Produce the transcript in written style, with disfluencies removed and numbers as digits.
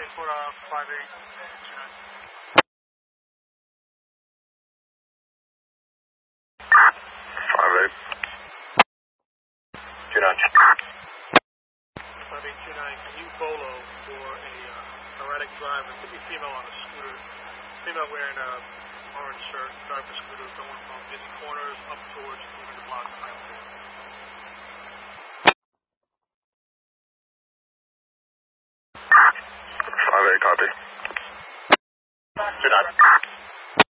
for 5829. 5829, can you bolo for a erratic driver, could be female on a scooter, female wearing a orange shirt, driver scooter going from busy corners up towards 200 blocks. 58 copy. 29.